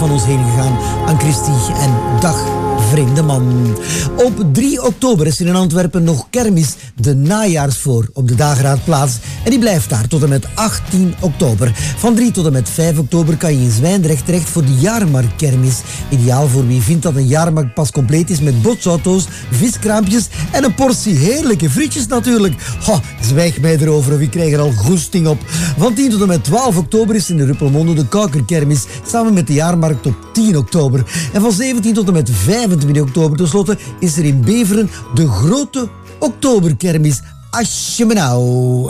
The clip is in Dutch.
van ons heen gegaan aan Christie en dag vreemde man. Op 3 oktober is er in Antwerpen nog kermis, de najaarsvoor, op de Dageraadplaats. En die blijft daar tot en met 18 oktober. Van 3 tot en met 5 oktober kan je in Zwijndrecht terecht voor de jaarmarktkermis. Ideaal voor wie vindt dat een jaarmarkt pas compleet is met botsauto's, viskraampjes en een portie heerlijke frietjes natuurlijk. Zwijg mij erover of ik krijg er al goesting op. Van 10 tot en met 12 oktober is in de Ruppelmonde de Kaukerkermis, samen met de jaarmarkt op 10 oktober. En van 17 tot en met 25 oktober tenslotte is er in Beveren de grote oktoberkermis. Asje me nou.